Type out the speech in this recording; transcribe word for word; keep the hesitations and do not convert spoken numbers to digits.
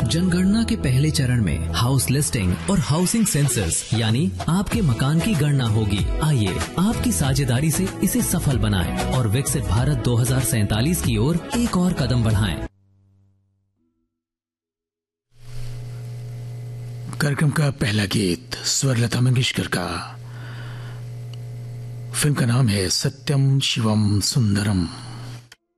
जनगणना के पहले चरण में हाउस लिस्टिंग और हाउसिंग सेंसस यानी आपके मकान की गणना होगी। आइए आपकी साझेदारी से इसे सफल बनाएं और विकसित भारत दो हज़ार सैंतालीस की ओर एक और कदम बढ़ाएं। कार्यक्रम का पहला गीत स्वर लता मंगेशकर का। फिल्म का नाम है सत्यम शिवम सुंदरम।